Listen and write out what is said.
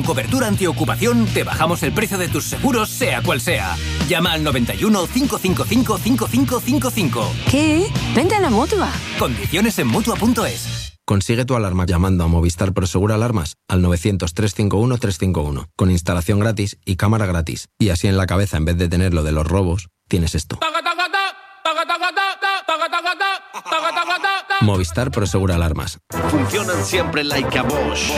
cobertura antiocupación, te bajamos el precio de tus seguros, sea cual sea. Llama al 91 555 5555. ¿Qué? Vente a la Mutua. Condiciones en Mutua.es. Consigue tu alarma llamando a Movistar Prosegur Alarmas al 900-351-351, con instalación gratis y cámara gratis. Y así en la cabeza, en vez de tener lo de los robos, tienes esto. Movistar Prosegur Alarmas. Funcionan siempre like a Bosch.